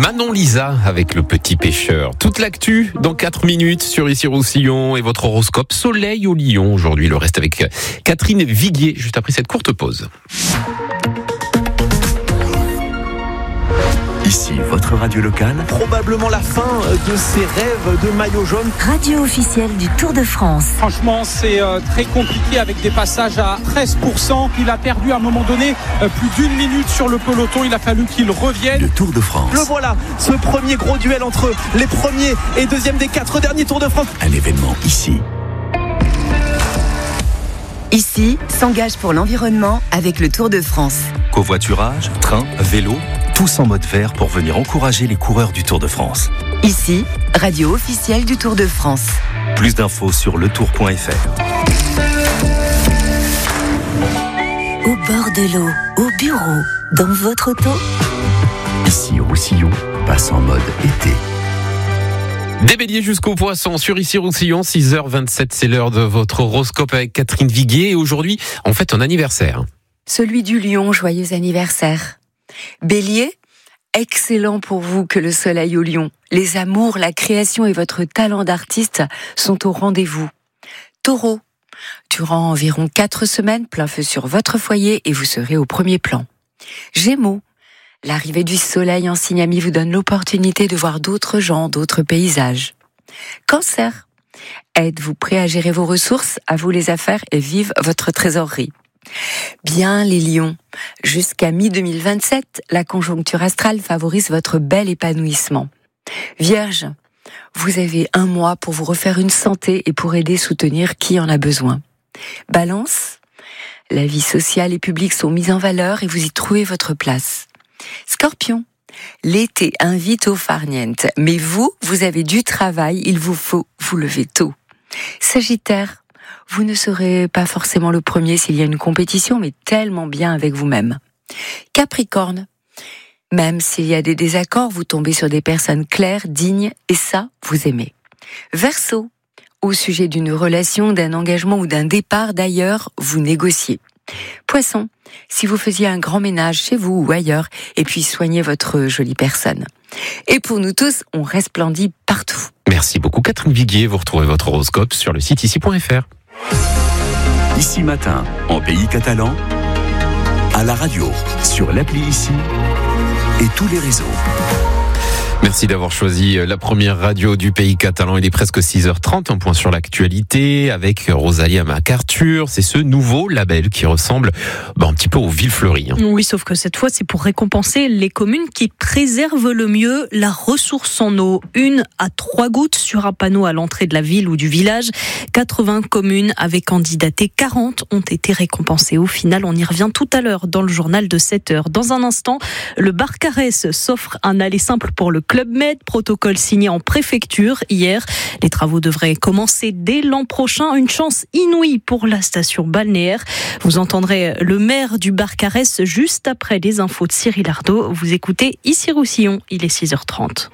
Manon Lisa avec le petit pêcheur. Toute l'actu dans 4 minutes sur Issy-Roussillon et votre horoscope Soleil au Lion. Aujourd'hui, le reste avec Catherine Viguier, juste après cette courte pause. Ici, votre radio locale. Probablement la fin de ses rêves de maillot jaune. Radio officielle du Tour de France. Franchement, c'est très compliqué avec des passages à 13%. Il a perdu à un moment donné plus d'1 minute sur le peloton. Il a fallu qu'il revienne. Le Tour de France. Le voilà, ce premier gros duel entre les premiers et deuxièmes des 4 derniers Tours de France. Un événement ici. Ici, s'engage pour l'environnement avec le Tour de France. Covoiturage, train, vélo, tous en mode vert pour venir encourager les coureurs du Tour de France. Ici, radio officielle du Tour de France. Plus d'infos sur letour.fr. Au bord de l'eau, au bureau, dans votre auto. Ici, Roussillon passe en mode été. Des béliers jusqu'au poisson sur Issy-Roussillon, 6h27, c'est l'heure de votre horoscope avec Catherine Viguier. Et aujourd'hui, on fête un anniversaire. Celui du lion, joyeux anniversaire. Bélier, excellent pour vous que le soleil au lion. Les amours, la création et votre talent d'artiste sont au rendez-vous. Taureau, durant environ 4 semaines, plein feu sur votre foyer et vous serez au premier plan. Gémeaux, l'arrivée du soleil en signe ami vous donne l'opportunité de voir d'autres gens, d'autres paysages. Cancer, êtes-vous prêt à gérer vos ressources, à vous les affaires et vive votre trésorerie. Bien les lions, jusqu'à mi-2027, la conjoncture astrale favorise votre bel épanouissement. Vierge, vous avez 1 mois pour vous refaire une santé et pour aider soutenir qui en a besoin. Balance, la vie sociale et publique sont mises en valeur et vous y trouvez votre place. Scorpion, l'été invite au farniente, mais vous avez du travail, il vous faut vous lever tôt. Sagittaire, vous ne serez pas forcément le premier s'il y a une compétition, mais tellement bien avec vous-même. Capricorne, même s'il y a des désaccords, vous tombez sur des personnes claires, dignes, et ça, vous aimez. Verseau, au sujet d'une relation, d'un engagement ou d'un départ d'ailleurs, vous négociez. Poisson, si vous faisiez un grand ménage chez vous ou ailleurs, et puis soignez votre jolie personne. Et pour nous tous, on resplendit partout. Merci beaucoup Catherine Viguier, vous retrouvez votre horoscope sur le site ici.fr. Ici matin, en pays catalan, à la radio, sur l'appli Ici et tous les réseaux. Merci d'avoir choisi la première radio du pays catalan. Il est presque 6h30, un point sur l'actualité avec Rosalia MacArthur. C'est ce nouveau label qui ressemble un petit peu aux villes fleuries. Oui, sauf que cette fois, c'est pour récompenser les communes qui préservent le mieux la ressource en eau. 1 à 3 gouttes sur un panneau à l'entrée de la ville ou du village. 80 communes avaient candidaté, 40 ont été récompensées. Au final, on y revient tout à l'heure dans le journal de 7h. Dans un instant, le Barcarès s'offre un aller simple pour le Club Med, protocole signé en préfecture hier. Les travaux devraient commencer dès l'an prochain. Une chance inouïe pour la station balnéaire. Vous entendrez le maire du Barcarès juste après les infos de Cyril Ardo. Vous écoutez Issy-Roussillon, il est 6h30.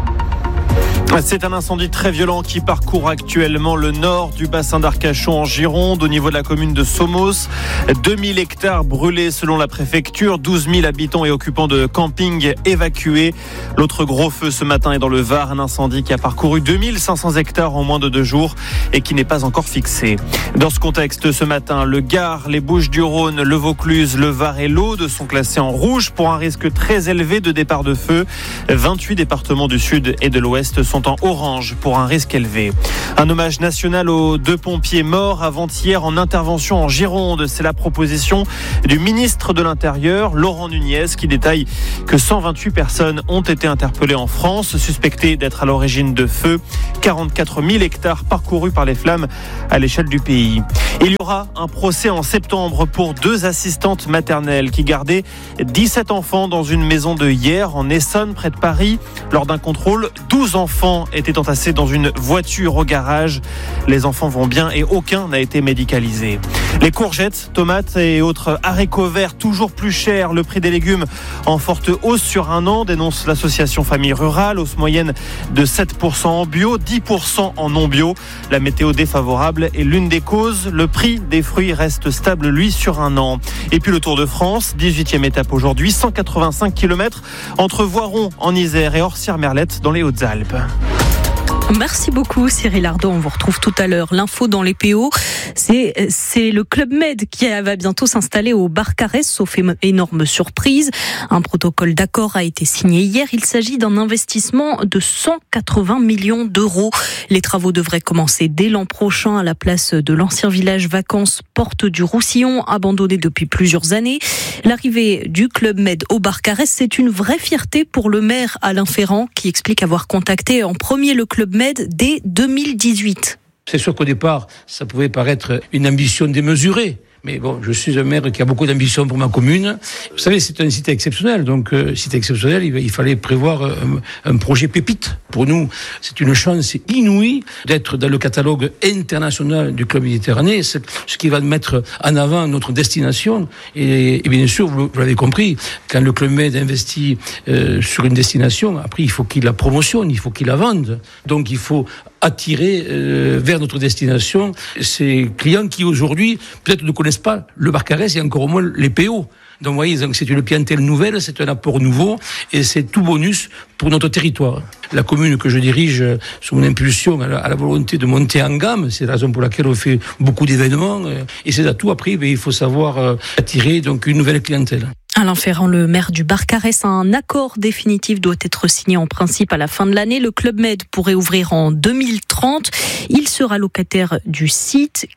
C'est un incendie très violent qui parcourt actuellement le nord du bassin d'Arcachon en Gironde, au niveau de la commune de Somos. 2000 hectares brûlés selon la préfecture, 12 000 habitants et occupants de camping évacués. L'autre gros feu ce matin est dans le Var, un incendie qui a parcouru 2500 hectares en moins de 2 jours et qui n'est pas encore fixé. Dans ce contexte, ce matin, le Gard, les Bouches-du-Rhône, le Vaucluse, le Var et l'Aude sont classés en rouge pour un risque très élevé de départ de feu. 28 départements du sud et de l'ouest sont en orange pour un risque élevé. Un hommage national aux 2 pompiers morts avant-hier en intervention en Gironde. C'est la proposition du ministre de l'Intérieur, Laurent Nunez, qui détaille que 128 personnes ont été interpellées en France, suspectées d'être à l'origine de feux. 44 000 hectares parcourus par les flammes à l'échelle du pays. Il y aura un procès en septembre pour 2 assistantes maternelles qui gardaient 17 enfants dans une maison de Hyères en Essonne, près de Paris. Lors d'un contrôle, 12 enfants enfants étaient entassés dans une voiture au garage. Les enfants vont bien et aucun n'a été médicalisé. Les courgettes, tomates et autres haricots verts toujours plus chers. Le prix des légumes en forte hausse sur un an, dénonce l'association Famille Rurale. Hausse moyenne de 7% en bio, 10% en non bio. La météo défavorable est l'une des causes. Le prix des fruits reste stable, lui, sur un an. Et puis le Tour de France, 18e étape aujourd'hui, 185 km entre Voiron en Isère et Orsières-Merlette dans les Hautes-Alpes. Merci beaucoup Cyril Ardon, on vous retrouve tout à l'heure. L'info dans les PO, c'est le Club Med qui va bientôt s'installer au Barcarès, sauf énorme surprise. Un protocole d'accord a été signé hier. Il s'agit d'un investissement de 180 millions d'euros. Les travaux devraient commencer dès l'an prochain à la place de l'ancien village vacances Porte du Roussillon, abandonné depuis plusieurs années. L'arrivée du Club Med au Barcarès, c'est une vraie fierté pour le maire Alain Ferrand, qui explique avoir contacté en premier le Club Med dès 2018. C'est sûr qu'au départ, ça pouvait paraître une ambition démesurée. Mais bon, je suis un maire qui a beaucoup d'ambition pour ma commune. Vous savez, c'est un site exceptionnel. Donc, site exceptionnel, il fallait prévoir un projet pépite. Pour nous, c'est une chance inouïe d'être dans le catalogue international du Club Méditerranée, ce qui va mettre en avant notre destination. Et bien sûr, vous l'avez compris, quand le Club Med investit sur une destination, après, il faut qu'il la promotionne, il faut qu'il la vende. Donc, il faut attirer vers notre destination ces clients qui aujourd'hui peut-être ne connaissent pas le Barcarès et encore moins les PO. Donc vous voyez, c'est une clientèle nouvelle, c'est un apport nouveau et c'est tout bonus pour notre territoire. La commune que je dirige, sous mon impulsion, a la volonté de monter en gamme. C'est la raison pour laquelle on fait beaucoup d'événements. Et ces atouts, après, il faut savoir attirer donc une nouvelle clientèle. Alain Ferrand, le maire du Barcarès, un accord définitif doit être signé en principe à la fin de l'année. Le Club Med pourrait ouvrir en 2030. Il sera locataire du site.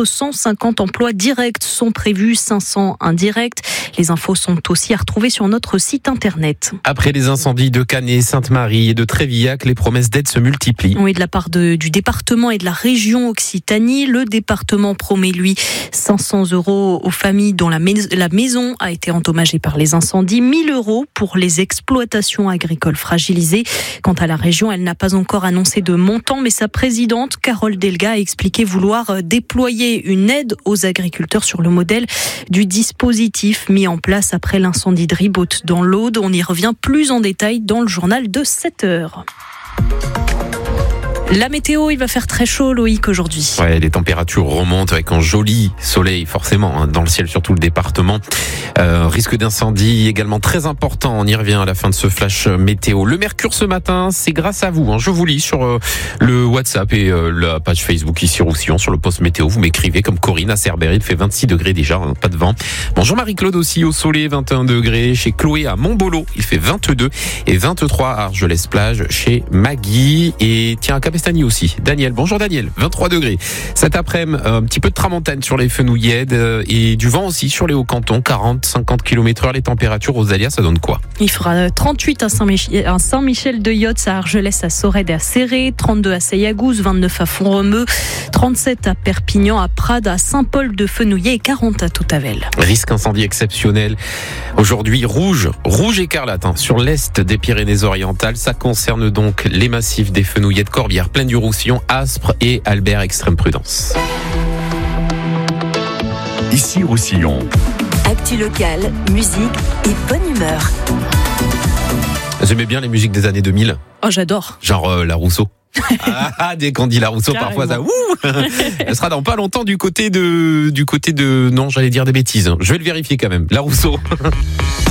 450 emplois directs sont prévus, 500 indirects. Les infos sont aussi à retrouver sur notre site internet. Après les incendies de Canet, Sainte-Marie et de Trévillac, les promesses d'aide se multiplient. Oui, de la part du département et de la région Occitanie. Le département promet, lui, 500 € aux familles dont la maison a été endommagée par les incendies, 1 000 € pour les exploitations agricoles fragilisées. Quant à la région, elle n'a pas encore annoncé de montant, mais sa présidente, Carole Delga, a expliqué vouloir déployer une aide aux agriculteurs sur le modèle du dispositif mis en place après l'incendie de Ribot dans l'Aude. On y revient plus en détail dans le journal de 7h. La météo, il va faire très chaud, Loïc, aujourd'hui. Ouais, les températures remontent avec un joli soleil, forcément, dans le ciel, surtout le département. Risque d'incendie également très important. On y revient à la fin de ce flash météo. Le mercure ce matin, c'est grâce à vous. Je vous lis sur le WhatsApp et la page Facebook ici Roussillon, sur le post météo. Vous m'écrivez comme Corinne à Cerbère. Il fait 26 degrés déjà, pas de vent. Bonjour Marie-Claude aussi au Soleil, 21 degrés. Chez Chloé à Montbolo, il fait 22 et 23 à Argelès-Plage chez Maggie. Et tiens, à Capestany aussi. Daniel, bonjour Daniel, 23 degrés. Cet après-midi, un petit peu de tramontane sur les Fenouillèdes et du vent aussi sur les Hauts-Cantons, 40-50 km/h. Les températures, Rosalia, ça donne quoi? Il fera 38 à Saint-Michel-de-Yotz, à Argelès, à Sorède et à Céré, 32 à Seyagouze, 29 à Font-Romeu, 37 à Perpignan, à Prades, à Saint-Paul-de-Fenouillet et 40 à Toutavel. Risque incendie exceptionnel. Aujourd'hui, rouge écarlate sur l'est des Pyrénées-Orientales. Ça concerne donc les massifs des Fenouillèdes, Corbières, Plaine du Roussillon, Aspres et Albert, extrême prudence. Ici Roussillon. Actu locale, musique et bonne humeur. J'aimais bien les musiques des années 2000. Oh, j'adore. Genre la Rousseau. Dès qu'on dit la Rousseau, parfois ça. Elle sera dans pas longtemps du côté de. Non, j'allais dire des bêtises. Je vais le vérifier quand même. La Rousseau.